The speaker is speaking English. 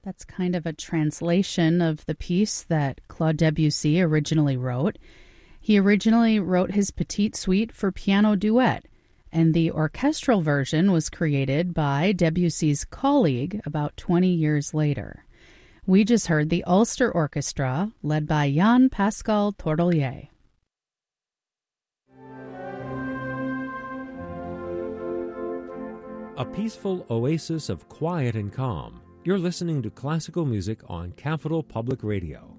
That's kind of a translation of the piece that Claude Debussy originally wrote. He originally wrote his Petite Suite for piano duet, and the orchestral version was created by Debussy's colleague about 20 years later. We just heard the Ulster Orchestra, led by Jan Pascal Tordelier. A peaceful oasis of quiet and calm. You're listening to classical music on Capital Public Radio.